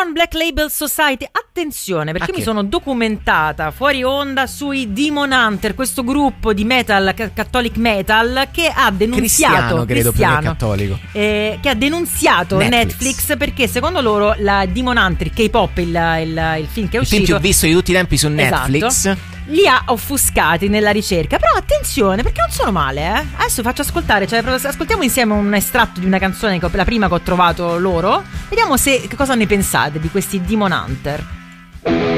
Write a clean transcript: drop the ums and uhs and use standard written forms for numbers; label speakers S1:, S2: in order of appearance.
S1: Born Black Label Society. Attenzione, perché mi sono documentata fuori onda sui Demon Hunter, questo gruppo di metal, catholic metal, che ha denunziato
S2: cattolico,
S1: che ha denunziato Netflix perché secondo loro la Demon Hunter, il K-pop, il film che è uscito,
S2: il film più visto di tutti i tempi su Netflix,
S1: esatto, li ha offuscati nella ricerca. Però attenzione, perché non sono male, Adesso faccio ascoltare, ascoltiamo insieme un estratto di una canzone, la prima che ho trovato loro. Vediamo che cosa ne pensate di questi Demon Hunter.